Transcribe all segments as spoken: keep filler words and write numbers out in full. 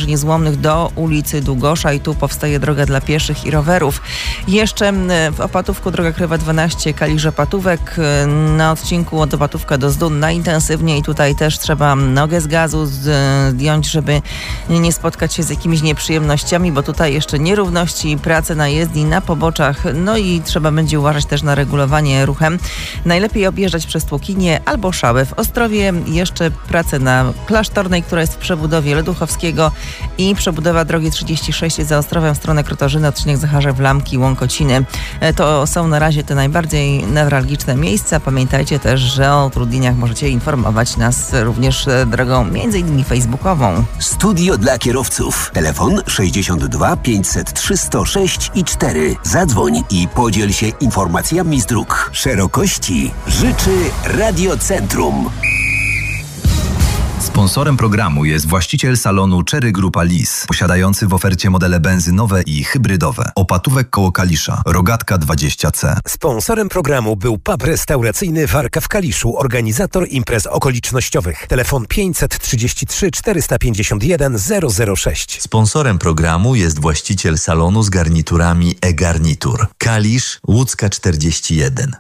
Węgrzy Niezłomnych do ulicy Długosza i tu powstaje droga dla pieszych i rowerów. Jeszcze w Opatówku droga krajowa dwanaście Kalisz-Opatówek na odcinku od Opatówka do Zdun najintensywniej. I tutaj też trzeba nogę z gazu zdjąć, żeby nie spotkać się z jakimiś nieprzyjemnościami, bo tutaj jeszcze nierówności, prace na jezdni, na poboczach, no i trzeba będzie uważać też na regulowanie ruchem. Najlepiej objeżdżać przez Tłukinię albo Szałę. W Ostrowie jeszcze prace na Klasztornej, która jest w przebudowie Leduchowskiego i przebudowa drogi trzydzieści sześć za Ostrowem w stronę Krotorzyny, odcinek Zacharzew Lamki, Łąkociny. To są na razie te najbardziej newralgiczne miejsca. Pamiętajcie też, że o utrudnieniach możecie informować nas również drogą między innymi facebookową. Studio dla kierowców. Telefon sześćdziesiąt dwa pięćset trzy sto sześć i cztery. Zadzwoń i podziel się informacjami z dróg. Szerokości życzy Radiocentrum. Sponsorem programu jest właściciel salonu Cherry Grupa Lis, posiadający w ofercie modele benzynowe i hybrydowe. Opatówek koło Kalisza, Rogatka dwadzieścia C. Sponsorem programu był pub restauracyjny Warka w Kaliszu, organizator imprez okolicznościowych. Telefon pięćset trzydzieści trzy czterysta pięćdziesiąt jeden zero zero sześć. Sponsorem programu jest właściciel salonu z garniturami e-Garnitur. Kalisz, Łódzka czterdzieści jeden.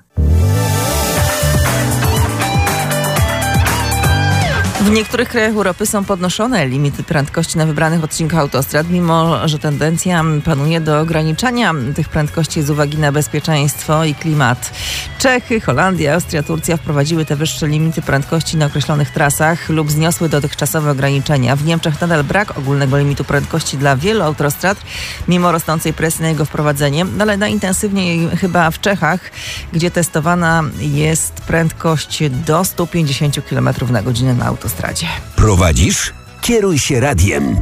W niektórych krajach Europy są podnoszone limity prędkości na wybranych odcinkach autostrad, mimo że tendencja panuje do ograniczania tych prędkości z uwagi na bezpieczeństwo i klimat. Czechy, Holandia, Austria, Turcja wprowadziły te wyższe limity prędkości na określonych trasach lub zniosły dotychczasowe ograniczenia. W Niemczech nadal brak ogólnego limitu prędkości dla wielu autostrad, mimo rosnącej presji na jego wprowadzenie, no ale najintensywniej chyba w Czechach, gdzie testowana jest prędkość do stu pięćdziesięciu kilometrów na godzinę na autostradzie. Prowadzisz? Kieruj się radiem.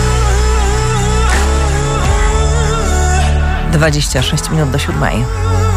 dwadzieścia sześć minut do siódmej.